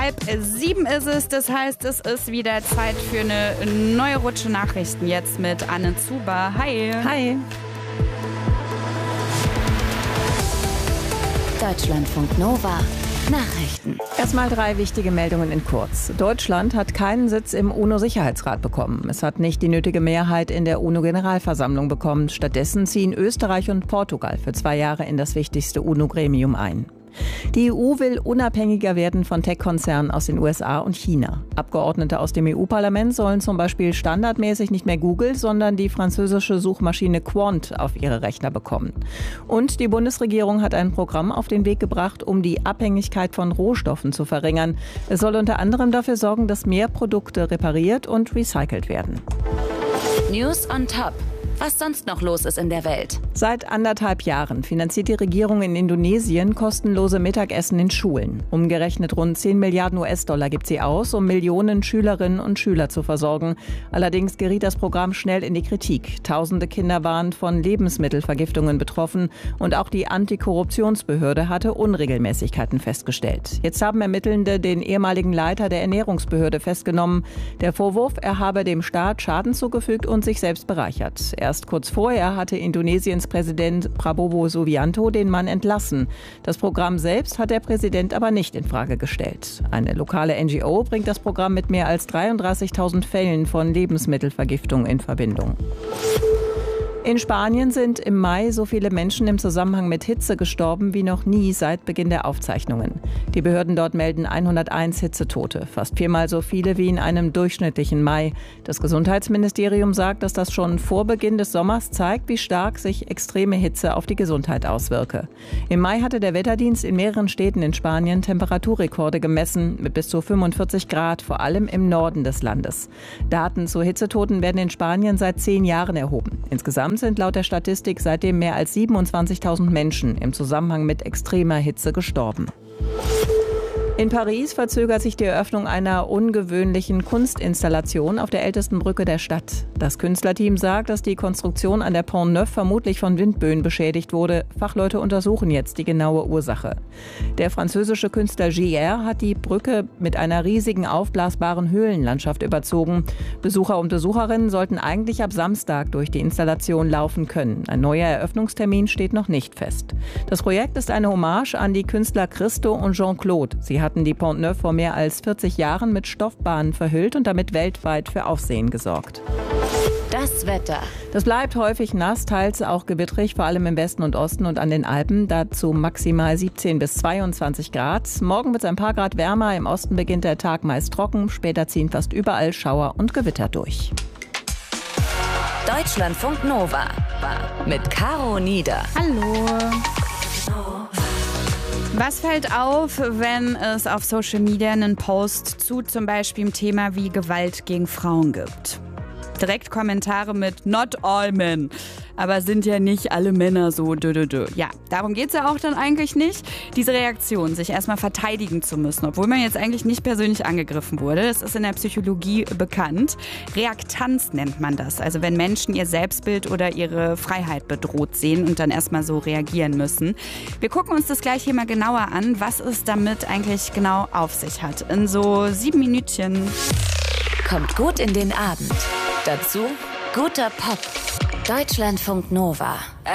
6:30 ist es. Das heißt, es ist wieder Zeit für eine neue Rutsche Nachrichten. Jetzt mit Anne Zuber. Hi. Hi. Deutschlandfunk Nova. Nachrichten. Erstmal 3 wichtige Meldungen in kurz. Deutschland hat keinen Sitz im UNO-Sicherheitsrat bekommen. Es hat nicht die nötige Mehrheit in der UNO-Generalversammlung bekommen. Stattdessen ziehen Österreich und Portugal für 2 Jahre in das wichtigste UNO-Gremium ein. Die EU will unabhängiger werden von Tech-Konzernen aus den USA und China. Abgeordnete aus dem EU-Parlament sollen zum Beispiel standardmäßig nicht mehr Google, sondern die französische Suchmaschine Qwant auf ihre Rechner bekommen. Und die Bundesregierung hat ein Programm auf den Weg gebracht, um die Abhängigkeit von Rohstoffen zu verringern. Es soll unter anderem dafür sorgen, dass mehr Produkte repariert und recycelt werden. News on Top. Was sonst noch los ist in der Welt. Seit 1,5 Jahren finanziert die Regierung in Indonesien kostenlose Mittagessen in Schulen. Umgerechnet rund 10 Milliarden US-Dollar gibt sie aus, um Millionen Schülerinnen und Schüler zu versorgen. Allerdings geriet das Programm schnell in die Kritik. Tausende Kinder waren von Lebensmittelvergiftungen betroffen und auch die Antikorruptionsbehörde hatte Unregelmäßigkeiten festgestellt. Jetzt haben Ermittelnde den ehemaligen Leiter der Ernährungsbehörde festgenommen. Der Vorwurf, er habe dem Staat Schaden zugefügt und sich selbst bereichert. Erst kurz vorher hatte Indonesiens Präsident Prabowo Subianto den Mann entlassen. Das Programm selbst hat der Präsident aber nicht in Frage gestellt. Eine lokale NGO bringt das Programm mit mehr als 33.000 Fällen von Lebensmittelvergiftung in Verbindung. In Spanien sind im Mai so viele Menschen im Zusammenhang mit Hitze gestorben wie noch nie seit Beginn der Aufzeichnungen. Die Behörden dort melden 101 Hitzetote, fast 4-mal so viele wie in einem durchschnittlichen Mai. Das Gesundheitsministerium sagt, dass das schon vor Beginn des Sommers zeigt, wie stark sich extreme Hitze auf die Gesundheit auswirke. Im Mai hatte der Wetterdienst in mehreren Städten in Spanien Temperaturrekorde gemessen mit bis zu 45 Grad, vor allem im Norden des Landes. Daten zu Hitzetoten werden in Spanien seit 10 Jahren erhoben. Insgesamt sind laut der Statistik seitdem mehr als 27.000 Menschen im Zusammenhang mit extremer Hitze gestorben. In Paris verzögert sich die Eröffnung einer ungewöhnlichen Kunstinstallation auf der ältesten Brücke der Stadt. Das Künstlerteam sagt, dass die Konstruktion an der Pont Neuf vermutlich von Windböen beschädigt wurde. Fachleute untersuchen jetzt die genaue Ursache. Der französische Künstler JR hat die Brücke mit einer riesigen aufblasbaren Höhlenlandschaft überzogen. Besucher und Besucherinnen sollten eigentlich ab Samstag durch die Installation laufen können. Ein neuer Eröffnungstermin steht noch nicht fest. Das Projekt ist eine Hommage an die Künstler Christo und Jean-Claude. Sie hatten die Pont Neuf vor mehr als 40 Jahren mit Stoffbahnen verhüllt und damit weltweit für Aufsehen gesorgt. Das Wetter. Das bleibt häufig nass, teils auch gewittrig, vor allem im Westen und Osten und an den Alpen. Dazu maximal 17 bis 22 Grad. Morgen wird es ein paar Grad wärmer. Im Osten beginnt der Tag meist trocken. Später ziehen fast überall Schauer und Gewitter durch. Deutschlandfunk Nova. Mit Caro Nieder. Hallo. Was fällt auf, wenn es auf Social Media einen Post zu zum Beispiel dem Thema wie Gewalt gegen Frauen gibt? Direkt Kommentare mit "Not all men", aber sind ja nicht alle Männer so. Ja, darum geht's ja auch dann eigentlich nicht. Diese Reaktion, sich erstmal verteidigen zu müssen, obwohl man jetzt eigentlich nicht persönlich angegriffen wurde, das ist in der Psychologie bekannt. Reaktanz nennt man das, also wenn Menschen ihr Selbstbild oder ihre Freiheit bedroht sehen und dann erstmal so reagieren müssen. Wir gucken uns das gleich hier mal genauer an, was es damit eigentlich genau auf sich hat. In so 7 Minütchen. Kommt gut in den Abend. Dazu guter Pop. Deutschlandfunk Nova.